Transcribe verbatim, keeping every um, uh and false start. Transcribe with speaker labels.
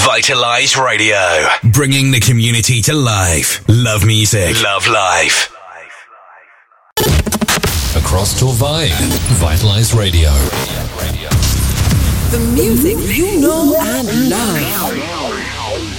Speaker 1: Vitalize Radio, bringing the community to life. Love music, love life.
Speaker 2: Across Torvay, Vitalize Radio.
Speaker 3: The music you know and love.